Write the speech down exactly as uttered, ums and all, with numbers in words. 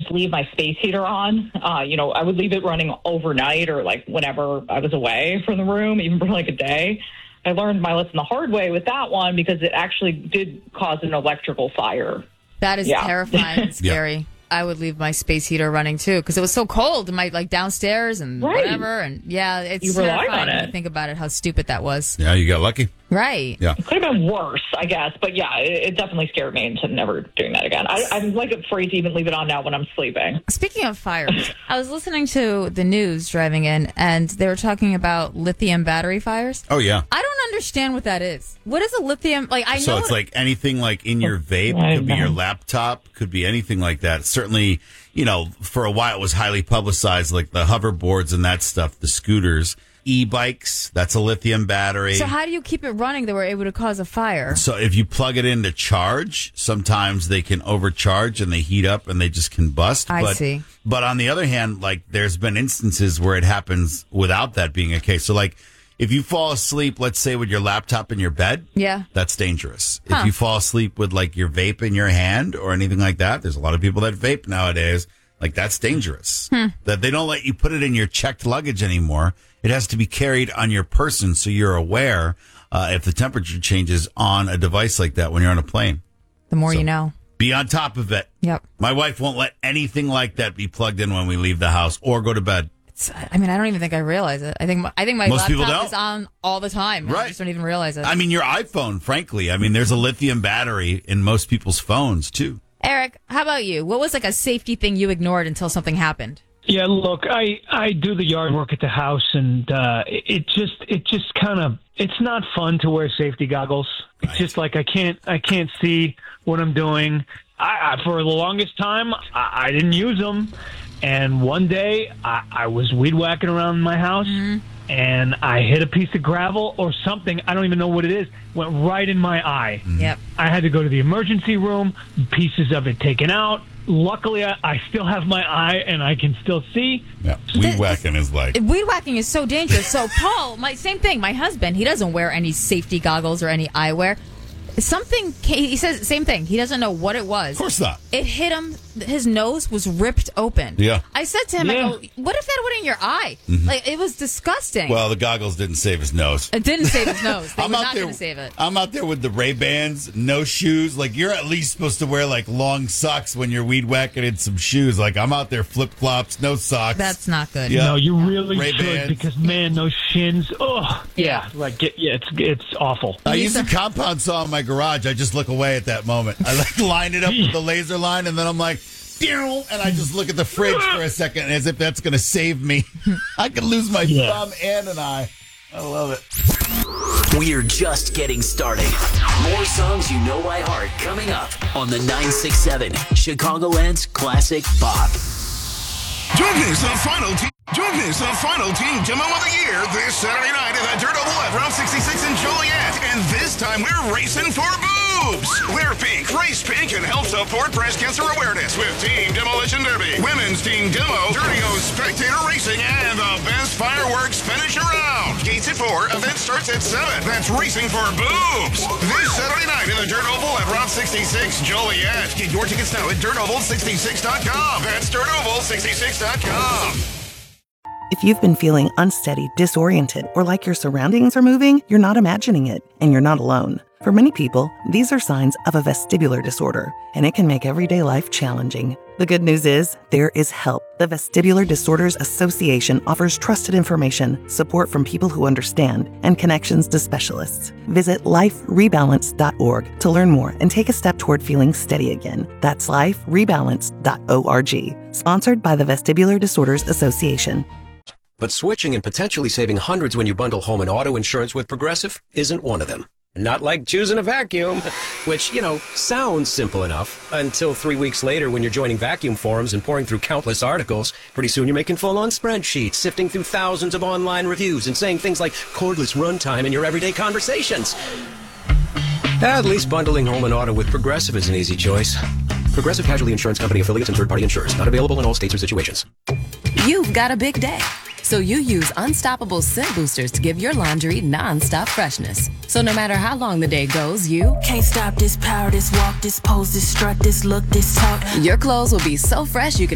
just leave my space heater on. Uh, you know, I would leave it running overnight or like whenever I was away from the room, even for like a day. I learned my lesson the hard way with that one because it actually did cause an electrical fire. That is yeah. terrifying and scary. Yeah. I would leave my space heater running too because it was so cold in my like downstairs and right. whatever. And yeah, it's you relied terrifying on when it. you think about it, how stupid that was. Yeah, you got lucky. Right. Yeah. It could have been worse, I guess. But yeah, it, it definitely scared me into never doing that again. I, I'm like afraid to even leave it on now when I'm sleeping. Speaking of fires, I was listening to the news driving in, and they were talking about lithium battery fires. Oh, yeah. I don't understand what that is. What is a lithium? Like I know. So it's like anything like in your vape, I could be know. your laptop, could be anything like that. Certainly, you know, for a while it was highly publicized, like the hoverboards and that stuff, the scooters. E-bikes, that's a lithium battery. So how do you keep it running that we're able to cause a fire? So if you plug it in to charge, sometimes they can overcharge and they heat up and they just combust. I but, see. But on the other hand, like there's been instances where it happens without that being a case. So like if you fall asleep, let's say with your laptop in your bed, yeah, that's dangerous. Huh. If you fall asleep with like your vape in your hand or anything like that, there's a lot of people that vape nowadays. Like that's dangerous. Hmm. That they don't let you put it in your checked luggage anymore. It has to be carried on your person so you're aware uh, if the temperature changes on a device like that when you're on a plane. The more so you know. Be on top of it. Yep. My wife won't let anything like that be plugged in when we leave the house or go to bed. It's, I mean, I don't even think I realize it. I think my, I think my Most people laptop don't. is on all the time. Right. I just don't even realize it. I mean, your iPhone, frankly. I mean, there's a lithium battery in most people's phones, too. Eric, how about you? What was like a safety thing you ignored until something happened? Yeah, look, I, I do the yard work at the house, and uh, it just it just kind of it's not fun to wear safety goggles. It's Right. just like I can't I can't see what I'm doing. I, I for the longest time I, I didn't use them, and one day I, I was weed whacking around my house, mm-hmm. and I hit a piece of gravel or something. I don't even know what it is. Went right in my eye. Mm-hmm. Yep. I had to go to the emergency room. Pieces of it taken out. Luckily, I, I still have my eye and I can still see. Yeah, weed whacking is like... Weed whacking is so dangerous. So, Paul, my same thing. My husband, he doesn't wear any safety goggles or any eyewear. Something, he says, same thing. He doesn't know what it was. Of course not. It hit him. His nose was ripped open. Yeah. I said to him, Yeah. I go, what if that went in your eye? Mm-hmm. Like, it was disgusting. Well, the goggles didn't save his nose. It didn't save his nose. They I'm were out not there, going to save it. I'm out there with the Ray-Bans, no shoes. Like, you're at least supposed to wear, like, long socks when you're weed whacking and some shoes. Like, I'm out there flip-flops, no socks. That's not good. Yeah. No, you really Ray-Bans. should because, man, those shins, oh, yeah, like, it, yeah, it's it's awful. I use a compound saw in my garage. I just look away at that moment. I like line it up with the laser line, and then I'm like, "Pew," and I just look at the fridge for a second as if that's going to save me. I could lose my Yeah. thumb and an eye. I love it. We're just getting started. More songs you know by heart coming up on the nine six seven Chicagoland's Classic Pop. Darkness, the final team. Darkness, the final team demo of the year this Saturday night at the Dirt Oval at Route sixty-six in Joliet. And this time we're racing for boobs. Wear pink, race pink, and help support breast cancer awareness with Team Demolition Derby, Women's Team Demo, Dirty O Spectator Racing, and the best fireworks finish around. Gates at four, event starts at seven. That's racing for boobs. This Saturday night in the Dirt Oval at Route sixty-six Joliet. Get your tickets now at dirt oval sixty-six dot com. That's dirt oval sixty-six dot com. If you've been feeling unsteady, disoriented, or like your surroundings are moving, you're not imagining it, and you're not alone. For many people, these are signs of a vestibular disorder, and it can make everyday life challenging. The good news is, there is help. The Vestibular Disorders Association offers trusted information, support from people who understand, and connections to specialists. Visit life rebalance dot org to learn more and take a step toward feeling steady again. That's life rebalance dot org. Sponsored by the Vestibular Disorders Association. But switching and potentially saving hundreds when you bundle home and auto insurance with Progressive isn't one of them. Not like choosing a vacuum, which, you know, sounds simple enough until three weeks later when you're joining vacuum forums and pouring through countless articles. Pretty soon you're making full-on spreadsheets, sifting through thousands of online reviews and saying things like cordless runtime in your everyday conversations. At least bundling home and auto with Progressive is an easy choice. Progressive Casualty Insurance Company affiliates and third-party insurers. Not available in all states or situations. You've got a big day, so you use Unstoppable Scent Boosters to give your laundry non-stop freshness. So no matter how long the day goes, you can't stop this power, this walk, this pose, this strut, this look, this talk. Your clothes will be so fresh you can